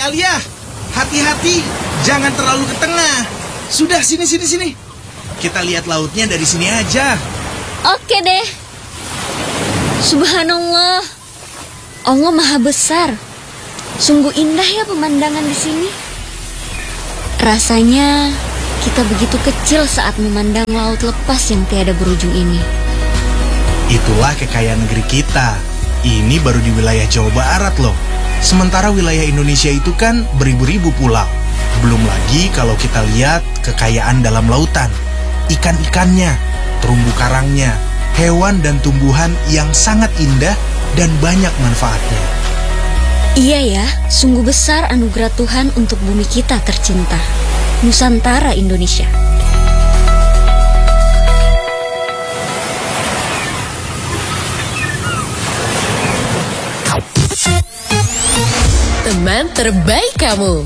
Alia, hati-hati, jangan terlalu ke tengah. Sudah, sini. Kita lihat lautnya dari sini aja. Oke deh. Subhanallah, Allah Maha Besar. Sungguh indah ya pemandangan di sini. Rasanya kita begitu kecil saat memandang laut lepas yang tiada berujung ini. Itulah kekayaan negeri kita. Ini baru di wilayah Jawa Barat loh. Sementara wilayah Indonesia itu kan beribu-ribu pulau. Belum lagi kalau kita lihat kekayaan dalam lautan. Ikan-ikannya, terumbu karangnya, hewan dan tumbuhan yang sangat indah dan banyak manfaatnya. Iya ya, sungguh besar anugerah Tuhan untuk bumi kita tercinta, Nusantara Indonesia. Teman terbaik kamu.